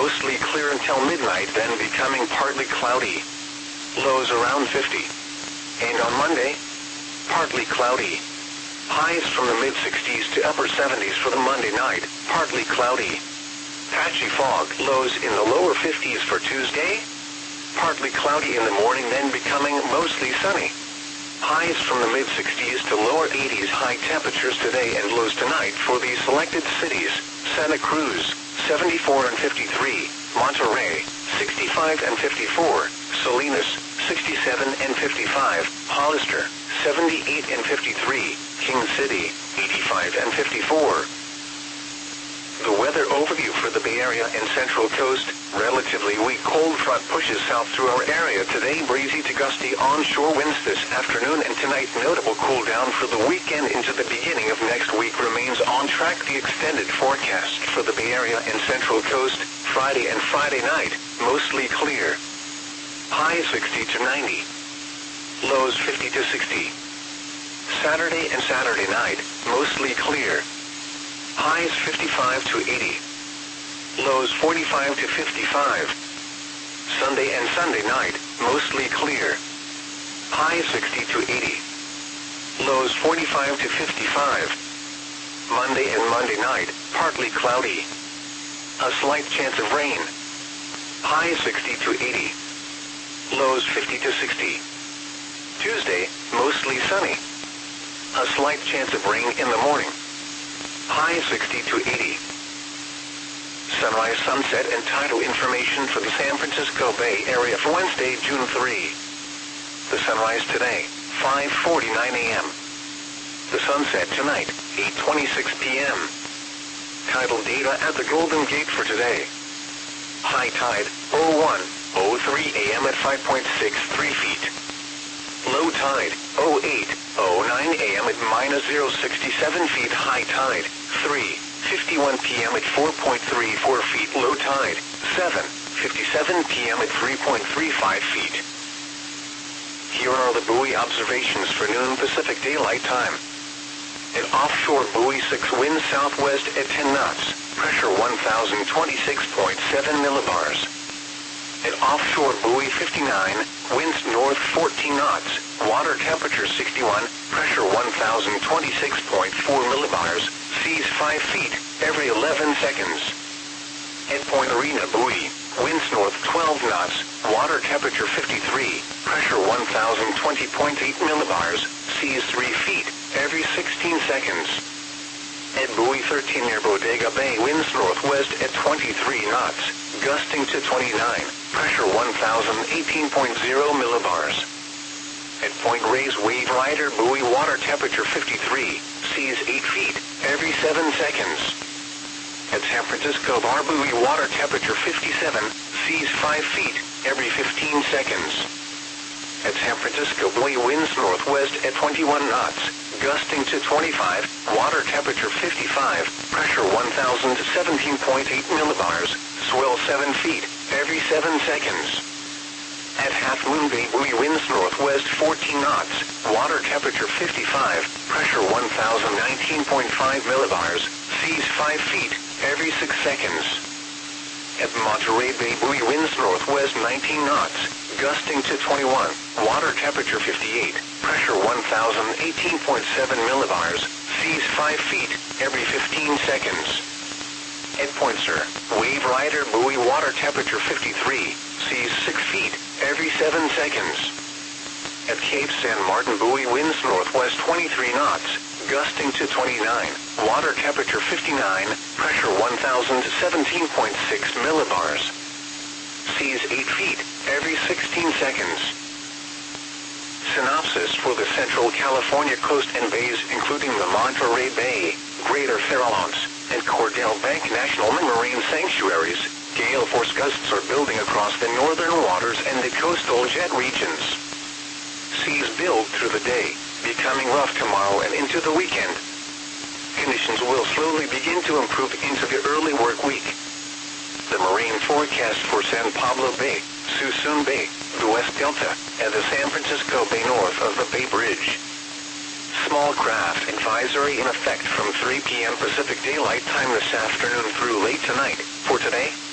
mostly clear until midnight, then becoming partly cloudy. Lows around 50. And on Monday, partly cloudy. Highs from the mid-60s to upper 70s for the Monday night, partly cloudy. Patchy fog, lows in the lower 50s for Tuesday. Partly cloudy in the morning, then becoming mostly sunny. Highs from the mid-60s to lower 80s, high temperatures today and lows tonight for the selected cities: Santa Cruz, 74 and 53, Monterrey, 65 and 54, Salinas, 67 and 55, Hollister, 78 and 53, King City, 85 and 54. The weather overview for the Bay Area and Central Coast: relatively weak cold front pushes south through our area today. Breezy to gusty onshore winds this afternoon and tonight. Notable cool down for the weekend into the beginning of next week remains on track. The extended forecast for the Bay Area and Central Coast: Friday and Friday night, mostly clear. High 60 to 90. Lows 50 to 60. Saturday and Saturday night, mostly clear. Highs 55 to 80. Lows 45 to 55. Sunday and Sunday night, mostly clear. Highs 60 to 80. Lows 45 to 55. Monday and Monday night, partly cloudy. A slight chance of rain. Highs 60 to 80. Lows 50 to 60. Tuesday, mostly sunny. A slight chance of rain in the morning. High 60 to 80. Sunrise, sunset, and tidal information for the San Francisco Bay Area for Wednesday, June 3. The sunrise today, 5:49 a.m. The sunset tonight, 8:26 p.m. Tidal data at the Golden Gate for today. High tide, 01:03 a.m. at 5.63 feet. Low tide, 08:09 a.m. at -0.67 feet. High tide, 3:51 p.m. at 4.34 feet. Low tide, 7:57 p.m. at 3.35 feet. Here are the buoy observations for noon Pacific Daylight Time. An offshore buoy 6, wind southwest at 10 knots, pressure 1,026.7 millibars. An offshore buoy 59, winds north 14 knots, water temperature 61, pressure 1,026.4 millibars, seas 5 feet every 11 seconds. At Point Arena buoy, winds north 12 knots, water temperature 53, pressure 1,020.8 millibars, seas 3 feet every 16 seconds. At buoy 13 near Bodega Bay, winds northwest at 23 knots, gusting to 29, pressure 1,018.0 millibars. At Point Reyes Wave Rider buoy, water temperature 53, seas 8 feet every 7 seconds. At San Francisco Bar buoy, water temperature 57, seas 5 feet every 15 seconds. At San Francisco buoy, winds northwest at 21 knots, gusting to 25, water temperature 55, pressure 1,017.8 millibars, swell 7 feet every 7 seconds. At Half Moon Bay buoy, winds northwest 14 knots, water temperature 55, pressure 1,019.5 millibars, seas 5 feet every 6 seconds. At Monterey Bay buoy, winds northwest 19 knots, gusting to 21, water temperature 58, pressure 1,018.7 millibars, seas 5 feet every 15 seconds. At Point Sur Wave Rider buoy, water temperature 53, seas 6 feet every 7 seconds. At Cape San Martin buoy, winds northwest 23 knots, gusting to 29, water temperature 59, pressure 1,017.6 millibars, seas 8 feet every 16 seconds. Synopsis for the Central California coast and bays, including the Monterey Bay, Greater Farallones, and Cordell Bank National Marine Sanctuaries. Gale force gusts are building across the northern waters and the coastal jet regions. Seas build through the day, becoming rough tomorrow and into the weekend. Conditions will slowly begin to improve into the early work week. The marine forecast for San Pablo Bay, Suisun Bay, the West Delta, and the San Francisco Bay north of the Bay Bridge. Small craft advisory in effect from 3 p.m. Pacific Daylight Time this afternoon through late tonight. For today,